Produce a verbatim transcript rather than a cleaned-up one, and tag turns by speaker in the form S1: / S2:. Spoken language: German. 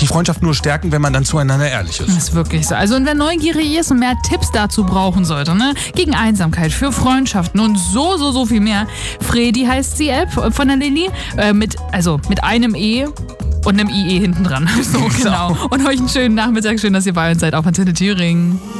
S1: Freundschaft nur stärken, wenn man dann zueinander ehrlich ist.
S2: Das ist wirklich so. Also und wer neugierig ist und mehr Tipps dazu brauchen sollte, ne? Gegen Einsamkeit, für Freundschaften und so, so, so viel mehr. Fredi heißt die App von der Lilly. Äh, mit, also mit einem E und einem I E hinten dran. So, genau. Und euch einen schönen Nachmittag. Schön, dass ihr bei uns seid auf Antenne Thüringen.